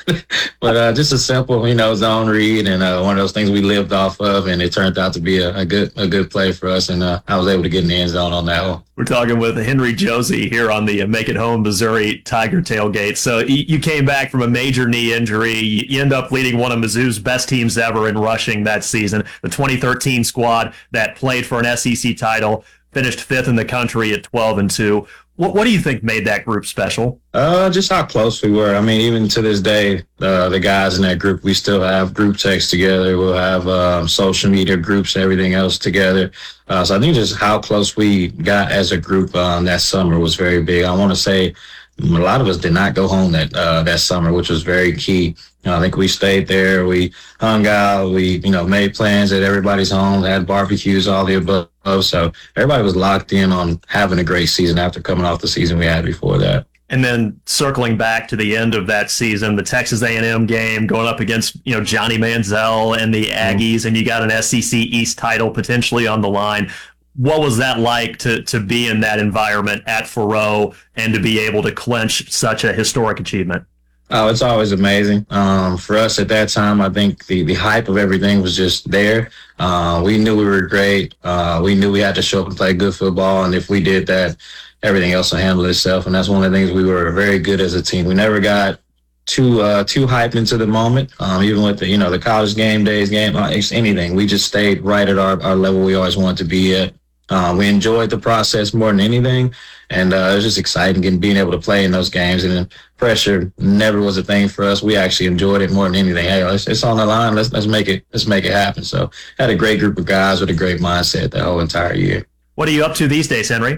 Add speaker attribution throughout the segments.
Speaker 1: But just a simple, zone read and one of those things we lived off of, and it turned out to be a good play for us, and I was able to get in the end zone on that one.
Speaker 2: We're talking with Henry Josey here on the Make It Home Missouri Tiger Tailgate. So you came back from a major knee injury. You end up leading one of Mizzou's best teams ever in rushing that season. The 2013 squad that played for an SEC title finished fifth in the country at 12-2. What do you think made that group special?
Speaker 1: Just how close we were. I mean, even to this day, the guys in that group, we still have group texts together. We'll have social media groups, everything else together. So I think just how close we got as a group that summer was very big. I want to say a lot of us did not go home that summer, which was very key. I think we stayed there. We hung out. We, made plans at everybody's home, had barbecues, all the above. So everybody was locked in on having a great season after coming off the season we had before that.
Speaker 2: And then circling back to the end of that season, the Texas A&M game, going up against, Johnny Manziel and the Aggies, and you got an SEC East title potentially on the line. What was that like to be in that environment at Faurot and to be able to clinch such a historic achievement?
Speaker 1: Oh, it's always amazing. For us at that time, I think the hype of everything was just there. We knew we were great. We knew we had to show up and play good football. And if we did that, everything else will handle itself. And that's one of the things we were very good as a team. We never got too hyped into the moment, even with the college game days game, anything. We just stayed right at our level we always wanted to be at. We enjoyed the process more than anything, and it was just exciting being able to play in those games. And then pressure never was a thing for us. We actually enjoyed it more than anything. Hey, it's on the line. Let's make it happen. So had a great group of guys with a great mindset the whole entire year.
Speaker 2: What are you up to these days, Henry?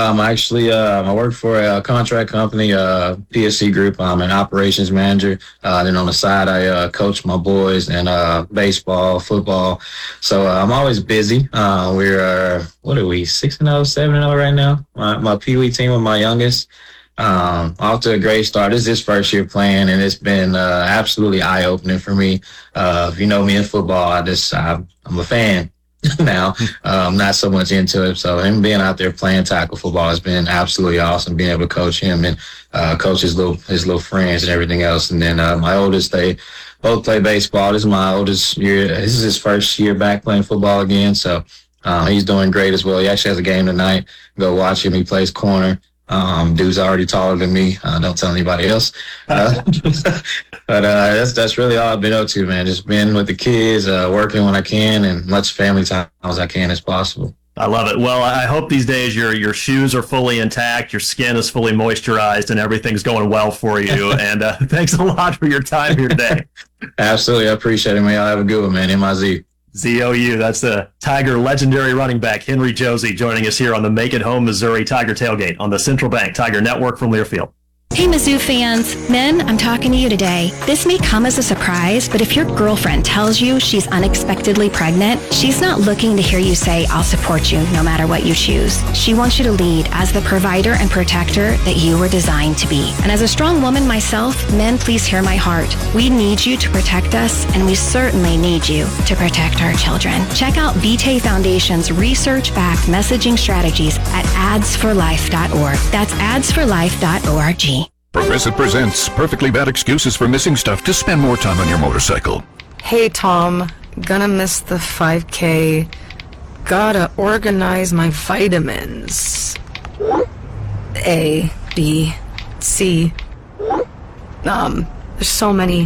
Speaker 1: I work for a contract company, PSC Group. I'm an operations manager. Then on the side, I coach my boys in baseball, football. So I'm always busy. We're, 6-0, 7-0 right now? My Pee Wee team with my youngest. Off to a great start. This is his first year playing, and it's been absolutely eye-opening for me. If you know me in football, I'm a fan. Now, not so much into it. So him being out there playing tackle football has been absolutely awesome. Being able to coach him and coach his little friends and everything else. And then my oldest, they both play baseball. This is my oldest year. This is his first year back playing football again. So he's doing great as well. He actually has a game tonight. Go watch him. He plays corner. Dude's already taller than me. Don't tell anybody else. But that's really all I've been up to, man. Just been with the kids, working when I can, and much family time as I can as possible.
Speaker 2: I love it. Well, I hope these days your shoes are fully intact, your skin is fully moisturized, and everything's going well for you. And thanks a lot for your time here today.
Speaker 1: Absolutely. I appreciate it, man. Y'all have a good one, man. MIZ.
Speaker 2: ZOU. That's the Tiger legendary running back, Henry Josey, joining us here on the Make It Home Missouri Tiger Tailgate on the Central Bank Tiger Network from Learfield.
Speaker 3: Hey Mizzou fans, men, I'm talking to you today. This may come as a surprise, but if your girlfriend tells you she's unexpectedly pregnant, she's not looking to hear you say, I'll support you no matter what you choose. She wants you to lead as the provider and protector that you were designed to be. And as a strong woman myself, men, please hear my heart. We need you to protect us, and we certainly need you to protect our children. Check out Vitae Foundation's research-backed messaging strategies at adsforlife.org. That's adsforlife.org.
Speaker 4: Progressive presents Perfectly Bad Excuses for Missing Stuff to spend more time on your motorcycle.
Speaker 5: Hey Tom, gonna miss the 5K. Gotta organize my vitamins. A, B, C. There's so many.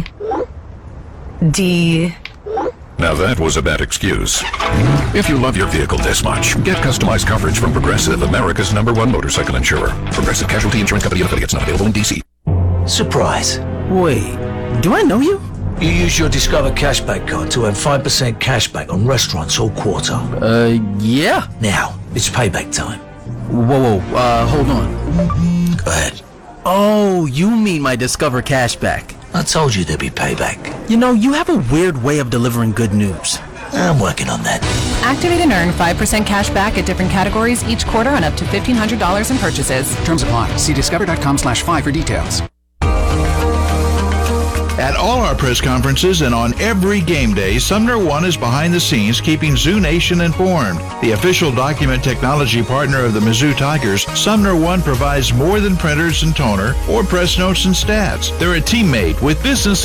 Speaker 5: D.
Speaker 4: Now that was a bad excuse. If you love your vehicle this much, get customized coverage from Progressive, America's #1 motorcycle insurer. Progressive Casualty Insurance Company and affiliates, not available in D.C.
Speaker 6: Surprise.
Speaker 7: Wait, do I know you?
Speaker 6: You use your Discover Cashback card to earn 5% cashback on restaurants all quarter.
Speaker 7: Yeah.
Speaker 6: Now, it's payback time.
Speaker 7: Whoa, hold on.
Speaker 6: Go ahead.
Speaker 7: Oh, you mean my Discover Cashback.
Speaker 6: I told you there'd be payback.
Speaker 7: You know, you have a weird way of delivering good news.
Speaker 6: I'm working on that.
Speaker 8: Activate and earn 5% cash back at different categories each quarter on up to $1,500 in purchases.
Speaker 9: Terms apply. See discover.com/5 for details.
Speaker 10: At all our press conferences and on every game day, Sumner One is behind the scenes keeping Zoo Nation informed. The official document technology partner of the Mizzou Tigers, Sumner One provides more than printers and toner or press notes and stats. They're a teammate with business